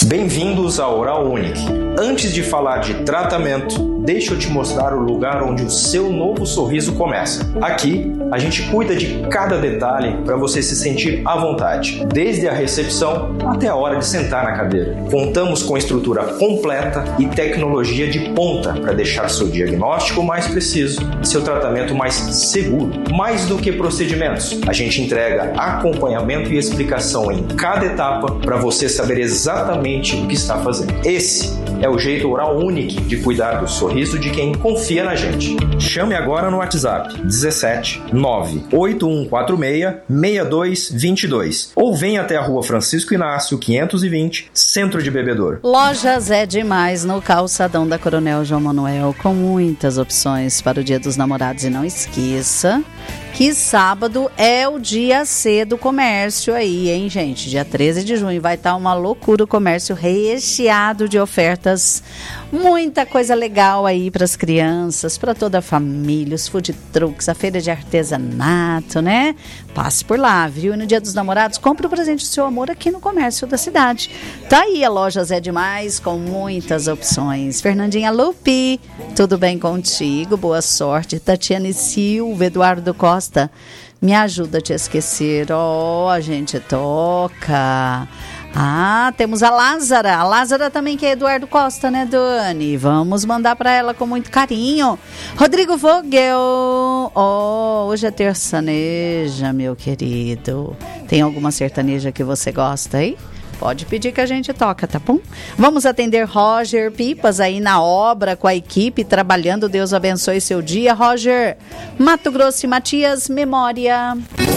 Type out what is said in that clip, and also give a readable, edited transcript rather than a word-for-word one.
Bem-vindos à Oral Unique. Antes de falar de tratamento, deixa eu te mostrar o lugar onde o seu novo sorriso começa. Aqui, a gente cuida de cada detalhe para você se sentir à vontade, desde a recepção até a hora de sentar na cadeira. Contamos com estrutura completa e tecnologia de ponta para deixar seu diagnóstico mais preciso e seu tratamento mais seguro. Mais do que procedimentos, a gente entrega acompanhamento e explicação em cada etapa para você saber exatamente o que está fazendo. Esse é o jeito Oral Unique de cuidar do sorriso de quem confia na gente. Chame agora no WhatsApp 17 98146 6222 ou venha até a Rua Francisco Inácio 520, Centro de Bebedouro. Lojas é demais no calçadão da Coronel João Manuel, com muitas opções para o Dia dos Namorados. E não esqueça que sábado é o dia C do comércio aí, hein, gente? Dia 13 de junho vai estar uma loucura o comércio recheado de ofertas. Muita coisa legal aí para as crianças, para toda a família, os food trucks, a feira de artesanato, né? Passe por lá, viu? E no Dia dos Namorados, compre o presente do seu amor aqui no comércio da cidade. Tá aí a Lojas é Demais, com muitas opções. Fernandinha Lupi, tudo bem contigo? Boa sorte. Tatiane Silva, Eduardo Costa, me ajuda a te esquecer. A gente toca. Temos a Lázara. A Lázara também, que é Eduardo Costa, né, Dani? Vamos mandar para ela com muito carinho. Rodrigo Vogel. Hoje é terçaneja, meu querido. Tem alguma sertaneja que você gosta aí? Pode pedir que a gente toca, tá bom? Vamos atender Roger Pipas aí na obra com a equipe, trabalhando. Deus abençoe seu dia, Roger. Mato Grosso e Matias, memória.